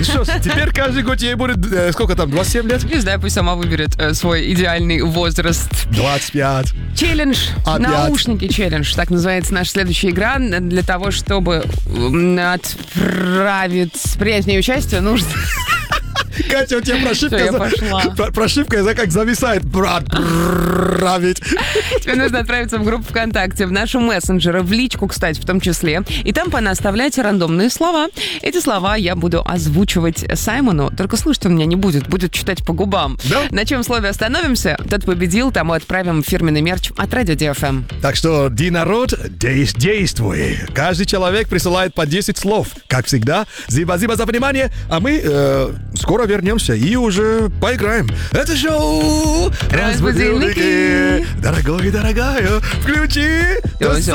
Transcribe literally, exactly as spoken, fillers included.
что ж, теперь каждый год ей будет, э, сколько там, двадцать семь лет? Не знаю, пусть сама выберет э, свой идеальный возраст. двадцать пять. Челлендж. Опять. Наушники челлендж. Так называется наша следующая игра. Для того, чтобы м, отправить принять участие, нужно... Катя, у тебя прошивка, Всё, я за- пошла. про- прошивка, за как зависает. Брат, править. Тебе нужно отправиться в группу ВКонтакте, в нашу мессенджеры, в личку, кстати, в том числе. И там понаставляйте рандомные слова. Эти слова я буду озвучивать Саймону, только слушать он меня не будет, будет читать по губам. Да? На чем слове остановимся, тот победил, тому отправим фирменный мерч от Радио Ди Эф Эм. Так что, Ди народ, дейс- действуй. Каждый человек присылает по десять слов. Как всегда, зиба-зиба за внимание, а мы э, скоро вернемся и уже поиграем. Это шоу Разбудилники. Дорогой, дорогая, включи. Всё, всё.